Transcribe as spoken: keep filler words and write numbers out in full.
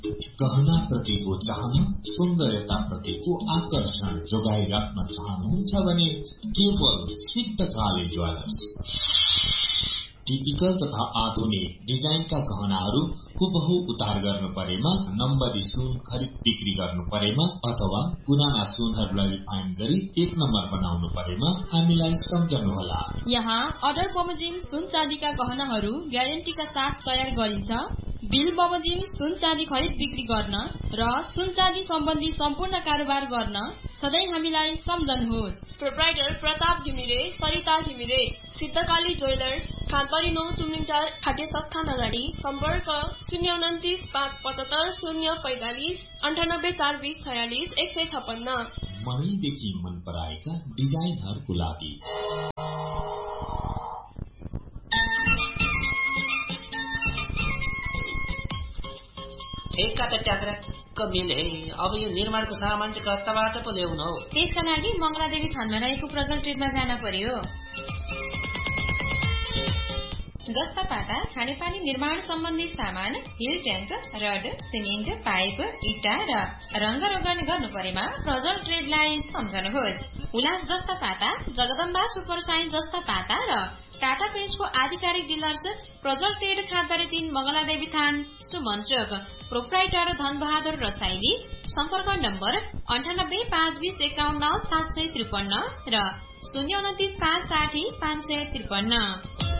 गहना प्रतिको चाहना, सौन्दर्यता प्रतिको आकर्षण जोगाई राख्न चाहनुहुन्छ भने केवल सिद्धकाली ज्वेलर्स। टिपिकल तथा आधुनिक डिजाइनका गहनाहरू हुबहु उतार गर्नु परेमा, नम्बरी सुन खरिद बिक्री गर्नु परेमा अथवा पुराना सुनहरूलाई रिफाइन गरी एक नम्बर बनाउनु परेमा हामीलाई सम्झनुहोला। यहाँ अर्डर बमोजिम सुन चाँदीका गहनाहरू ग्यारेन्टीका साथ तयार गरिन्छ। बिल बमोजिम सुन चाँदी खरिद बिक्री गर्न र सुन चाँदी सम्बन्धी सम्पूर्ण कारोबार गर्न सधैँ हामीलाई सम्झनुहोस्। प्रोप्राइटर प्रताप घिमिरे, सरिता घिमिरे, सिद्धकाली ज्वेलर्स, खानपरी नौ तुमिङटार खाद्य संस्थान अगाडि। सम्पर्क शून्य उन्तिस पाँच पचहत्तर शून्य पैंतालिस अन्ठानब्बे चार बीस छयालिस एक सय छप्पन्न। मनैदेखि मन पराएका डिजाइनहरूको लागि एका त ट्याक्राक्क मिले। अब यो निर्माणको सामान चाहिँ कताबाट पो ल्याउनु हौ? त्यसका लागि मंगलादेवी थानमा रहेको प्रजल ट्रेडमा जान पर्यो। जस्ता पाता खानेपानी निर्माण सम्बन्धी सामान, hill tank, rod, cement, pipe, इटा र रंग रोगन गर्नु परेमा प्रजल ट्रेडलाई सम्झनुहोस्। उल्लास जस्ता पाता, जगदम्बा सुपर साइन जस्ता पाता र टाटा पेन्टको आधिकारिक डिलर्स प्रजल ट्रेड खाँदरे तीन मंगलादेवी थान सुमञ्चक। प्रोप्राइटर धनबहादुर रसाइली। सम्पर्क नम्बर अन्ठानब्बे पाँच बीस एकाउन्न सात सय त्रिपन्न र शून्य उन्तिस पाँच साठी पाँच सय त्रिपन्न।